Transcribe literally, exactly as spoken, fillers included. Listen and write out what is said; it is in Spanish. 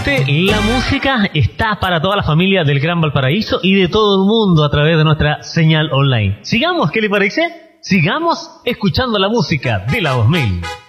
Realmente la música está para toda la familia del Gran Valparaíso y de todo el mundo a través de nuestra señal online. Sigamos, ¿qué le parece? Sigamos escuchando la música de la dos mil.